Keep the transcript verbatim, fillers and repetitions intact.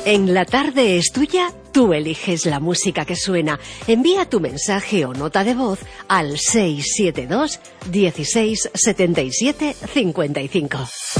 En La Tarde es Tuya, tú eliges la música que suena. Envía tu mensaje o nota de voz al seis siete dos, dieciséis, setenta y siete, cincuenta y cinco.